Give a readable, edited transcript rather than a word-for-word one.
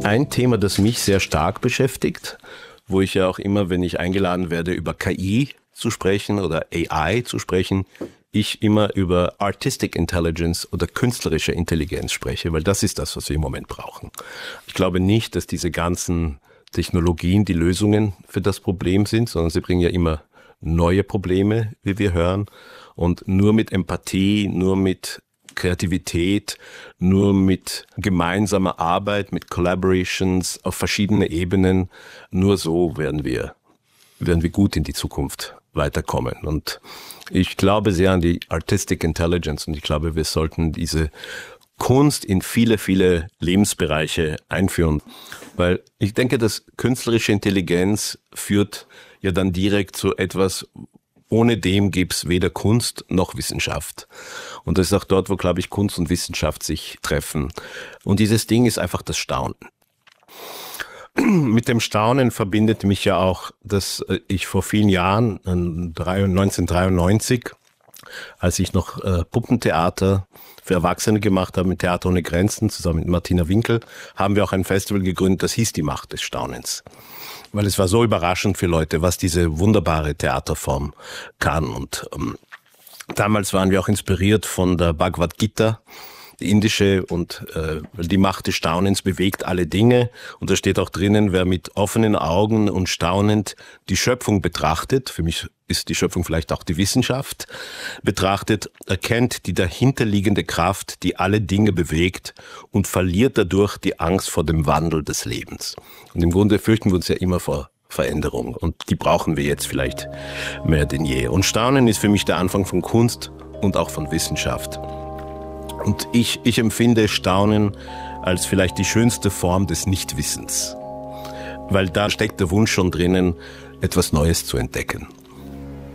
Ein Thema, das mich sehr stark beschäftigt, wo ich ja auch immer, wenn ich eingeladen werde, über KI zu sprechen oder AI zu sprechen, ich immer über Artistic Intelligence oder künstlerische Intelligenz spreche, weil das ist das, was wir im Moment brauchen. Ich glaube nicht, dass diese ganzen Technologien die Lösungen für das Problem sind, sondern sie bringen ja immer neue Probleme, wie wir hören. Und nur mit Empathie, nur mit Kreativität, nur mit gemeinsamer Arbeit, mit Collaborations auf verschiedene Ebenen, nur so werden wir gut in die Zukunft weiterkommen. Und ich glaube sehr an die Artistic Intelligence und ich glaube, wir sollten diese Kunst in viele, viele Lebensbereiche einführen. Weil ich denke, dass künstlerische Intelligenz führt ja dann direkt zu etwas, ohne dem gibt's weder Kunst noch Wissenschaft. Und das ist auch dort, wo, glaube ich, Kunst und Wissenschaft sich treffen. Und dieses Ding ist einfach das Staunen. Mit dem Staunen verbindet mich ja auch, dass ich vor vielen Jahren, 1993, als ich noch Puppentheater für Erwachsene gemacht habe, mit Theater ohne Grenzen, zusammen mit Martina Winkel, haben wir auch ein Festival gegründet, das hieß die Macht des Staunens. Weil es war so überraschend für Leute, was diese wunderbare Theaterform kann. Und damals waren wir auch inspiriert von der Bhagavad Gita, die indische, und die Macht des Staunens bewegt alle Dinge. Und da steht auch drinnen, wer mit offenen Augen und staunend die Schöpfung betrachtet, für mich ist die Schöpfung vielleicht auch die Wissenschaft, betrachtet, erkennt die dahinterliegende Kraft, die alle Dinge bewegt und verliert dadurch die Angst vor dem Wandel des Lebens. Und im Grunde fürchten wir uns ja immer vor Veränderung und die brauchen wir jetzt vielleicht mehr denn je. Und Staunen ist für mich der Anfang von Kunst und auch von Wissenschaft. Und ich empfinde Staunen als vielleicht die schönste Form des Nichtwissens, weil da steckt der Wunsch schon drinnen, etwas Neues zu entdecken.